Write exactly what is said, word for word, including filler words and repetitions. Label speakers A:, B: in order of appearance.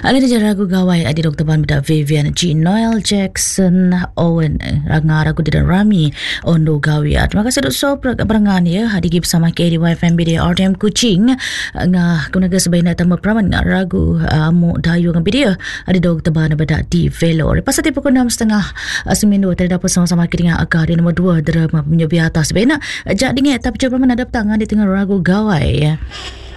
A: Ada je ragu gawai adi Doktor Ban beda Vivian G. Noel Jackson Owen ranga ragu dan Rami Ondo Gawia. Terima kasih dok so perangan ya hadigi bersama K D Y F M B D R T M Kuching ngah gunaga sebaiknya tambah peraman ngah ragu amu dayu ngah video adi Doktor Ban beda di Velo. Lepas itu pukul enam setengah seminggu terdapat sama-sama kita dengan akar di nombor dua drama punya biata sebaiknya jak dingin tapi coba menadap tangan di tengah ragu gawai ya.